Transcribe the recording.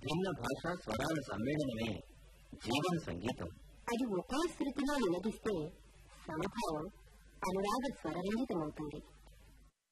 భిన్న భాషా స్వరాల సమ్మేళనమే జీవన సంగీతం. అది ఒకే శృతిలో నిలదిస్తే సమభావం అనురాగ స్వరరంజితమవుతుంది.